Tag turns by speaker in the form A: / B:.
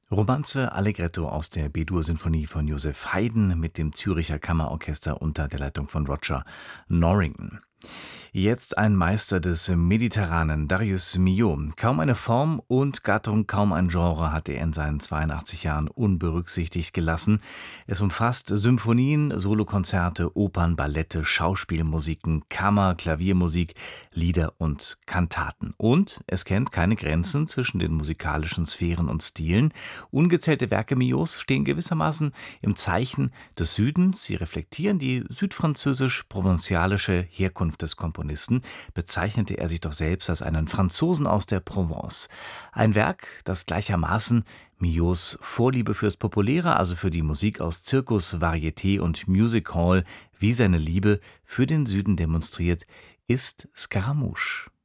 A: Romanze Allegretto aus der B-Dur-Sinfonie von Joseph Haydn mit dem Zürcher Kammerorchester unter der Leitung von Roger Norrington. Jetzt ein Meister des Mediterranen, Darius Milhaud. Kaum eine Form und Gattung, kaum ein Genre hat er in seinen 82 Jahren unberücksichtigt gelassen. Es umfasst Symphonien, Solokonzerte, Opern, Ballette, Schauspielmusiken, Kammer-, Klaviermusik, Lieder und Kantaten. Und es kennt keine Grenzen zwischen den musikalischen Sphären und Stilen. Ungezählte Werke Milhauds stehen gewissermaßen im Zeichen des Südens. Sie reflektieren die südfranzösisch-provinzialische Herkunft des Komponisten, bezeichnete er sich doch selbst als einen Franzosen aus der Provence. Ein Werk, das gleichermaßen Milhauds Vorliebe fürs Populäre, also für die Musik aus Zirkus, Varieté und Music Hall, wie seine Liebe für den Süden demonstriert, ist Scaramouche.